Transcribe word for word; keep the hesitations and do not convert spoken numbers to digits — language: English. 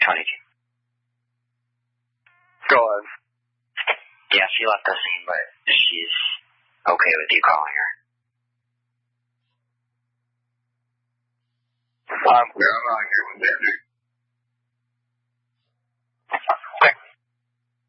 twenty-two. Go on. Yeah, she left the scene, but she's okay with you calling her. I'm clear. I'm not here with that, dude.